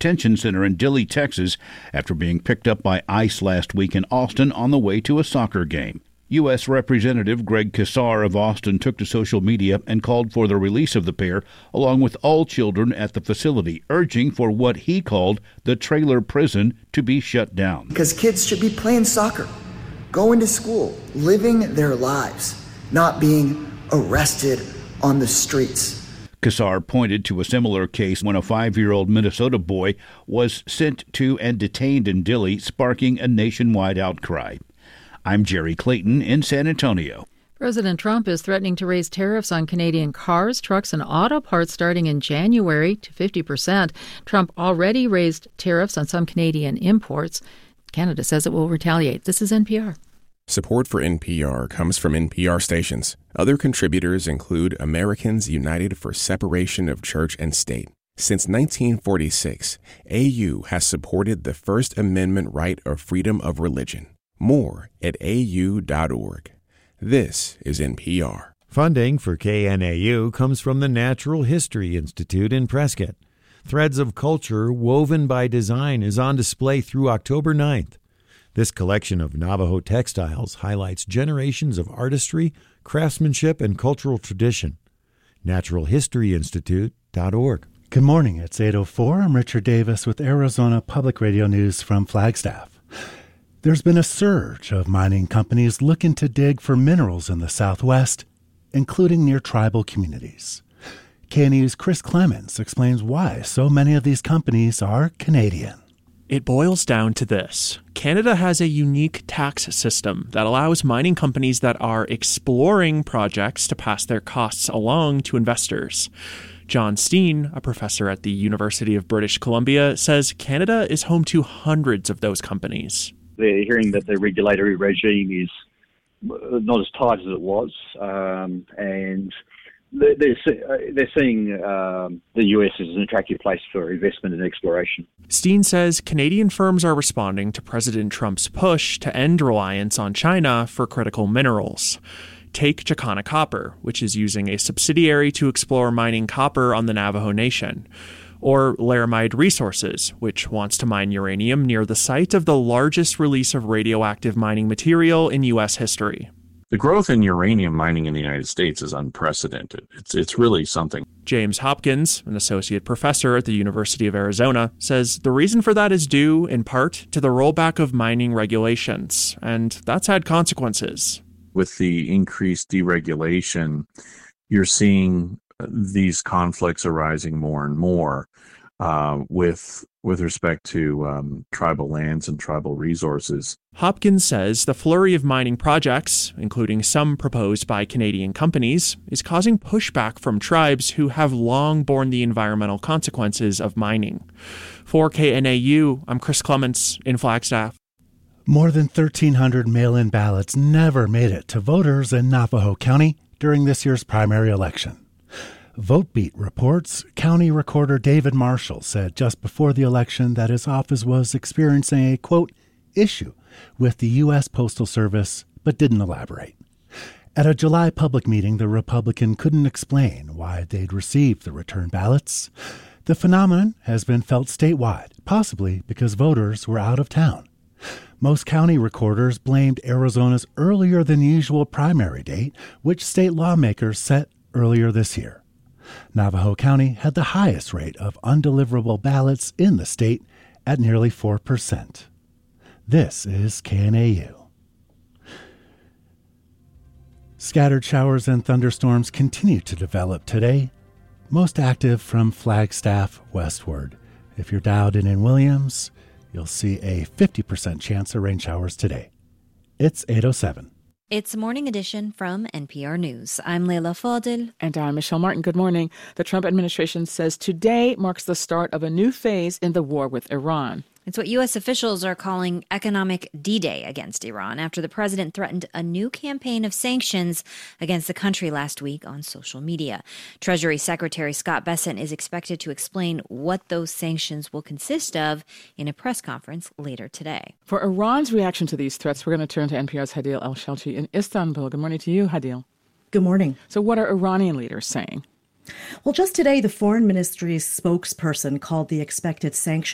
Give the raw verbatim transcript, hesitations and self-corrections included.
detention center in Dilley, Texas, after being picked up by ICE last week in Austin on the way to a soccer game. U S. Representative Greg Casar of Austin took to social media and called for the release of the pair, along with all children at the facility, urging for what he called the trailer prison to be shut down. Because kids should be playing soccer, going to school, living their lives, not being arrested on the streets. Casar pointed to a similar case when a five-year-old Minnesota boy was sent to and detained in Dilley, sparking a nationwide outcry. I'm Jerry Clayton in San Antonio. President Trump is threatening to raise tariffs on Canadian cars, trucks, and auto parts starting in January to fifty percent. Trump already raised tariffs on some Canadian imports. Canada says it will retaliate. This is N P R. Support for N P R comes from N P R stations. Other contributors include Americans United for Separation of Church and State. Since nineteen forty-six, A U has supported the First Amendment right of freedom of religion. More at a u dot org. This is N P R. Funding for K N A U comes from the Natural History Institute in Prescott. Threads of Culture Woven by Design is on display through October ninth. This collection of Navajo textiles highlights generations of artistry, craftsmanship, and cultural tradition. natural history institute dot org. Good morning. It's eight oh four. I'm Richard Davis with Arizona Public Radio News from Flagstaff. There's been a surge of mining companies looking to dig for minerals in the Southwest, including near tribal communities. K N A U's Chris Clemens explains why so many of these companies are Canadian. It boils down to this. Canada has a unique tax system that allows mining companies that are exploring projects to pass their costs along to investors. John Steen, a professor at the University of British Columbia, says Canada is home to hundreds of those companies. They're hearing that the regulatory regime is not as tight as it was, um, and they're, they're seeing um, the U S as an attractive place for investment and exploration. Steen says Canadian firms are responding to President Trump's push to end reliance on China for critical minerals. Take Chakana Copper, which is using a subsidiary to explore mining copper on the Navajo Nation. Or Laramide Resources, which wants to mine uranium near the site of the largest release of radioactive mining material in U S history. The growth in uranium mining in the United States is unprecedented. It's it's really something. James Hopkins, an associate professor at the University of Arizona, says the reason for that is due, in part, to the rollback of mining regulations, and that's had consequences. With the increased deregulation, you're seeing these conflicts arising more and more uh, with with respect to um, tribal lands and tribal resources. Hopkins says the flurry of mining projects, including some proposed by Canadian companies, is causing pushback from tribes who have long borne the environmental consequences of mining. For K N A U, I'm Chris Clements in Flagstaff. More than thirteen hundred mail-in ballots never made it to voters in Navajo County during this year's primary election. VoteBeat reports County Recorder David Marshall said just before the election that his office was experiencing a, quote, issue with the U S Postal Service, but didn't elaborate. At a July public meeting, the Republican couldn't explain why they'd received the return ballots. The phenomenon has been felt statewide, possibly because voters were out of town. Most county recorders blamed Arizona's earlier than usual primary date, which state lawmakers set earlier this year. Navajo County had the highest rate of undeliverable ballots in the state at nearly four percent. This is K N A U. Scattered showers and thunderstorms continue to develop today, most active from Flagstaff westward. If you're dialed in in Williams, you'll see a fifty percent chance of rain showers today. It's eight oh seven. It's a morning edition from N P R News. I'm Leila Fadil. And I'm Michelle Martin. Good morning. The Trump administration says today marks the start of a new phase in the war with Iran. It's what U S officials are calling economic D-Day against Iran after the president threatened a new campaign of sanctions against the country last week on social media. Treasury Secretary Scott Bessent is expected to explain what those sanctions will consist of in a press conference later today. For Iran's reaction to these threats, we're going to turn to N P R's Hadil El-Shelchi in Istanbul. Good morning to you, Hadil. Good morning. So what are Iranian leaders saying? Well, just today, the foreign ministry's spokesperson called the expected sanctions